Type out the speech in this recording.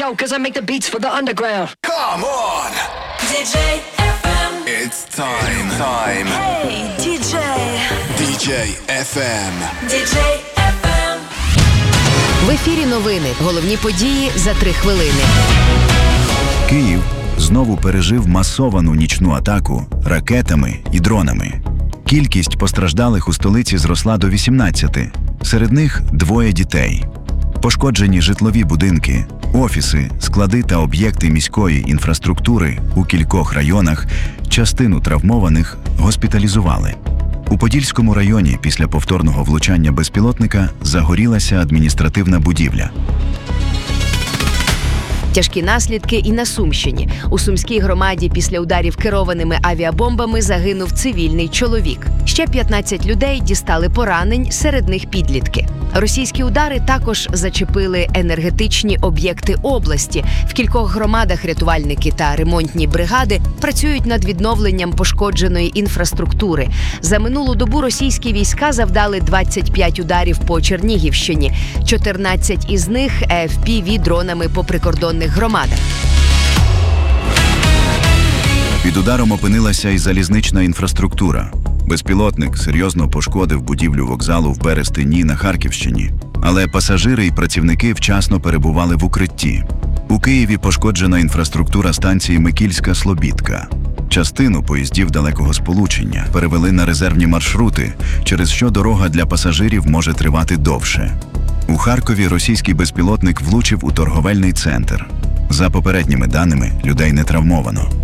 yo, cause I make the beats for the underground. Come on! DJ FM. It's time. Hey, DJ. DJ FM. DJ FM. В ефірі новини. Головні події за 3 хвилини. Київ знову пережив масовану нічну атаку ракетами і дронами. Кількість постраждалих у столиці зросла до 18. Серед них 2 дітей. Пошкоджені житлові будинки, офіси, склади та об'єкти міської інфраструктури у кількох районах, частину травмованих госпіталізували. У Подільському районі після повторного влучання безпілотника загорілася адміністративна будівля. Тяжкі наслідки і на Сумщині. У Сумській громаді після ударів керованими авіабомбами загинув цивільний чоловік. Ще 15 людей дістали поранень, серед них підлітки. Російські удари також зачепили енергетичні об'єкти області. В кількох громадах рятувальники та ремонтні бригади працюють над відновленням пошкодженої інфраструктури. За минулу добу російські війська завдали 25 ударів по Чернігівщині. 14 із них – FPV-дронами по прикордонних громадах. Під ударом опинилася і залізнична інфраструктура. Безпілотник серйозно пошкодив будівлю вокзалу в Берестині на Харківщині. Але пасажири і працівники вчасно перебували в укритті. У Києві пошкоджена інфраструктура станції Микільська-Слобідка. Частину поїздів далекого сполучення перевели на резервні маршрути, через що дорога для пасажирів може тривати довше. У Харкові російський безпілотник влучив у торговельний центр. За попередніми даними, людей не травмовано.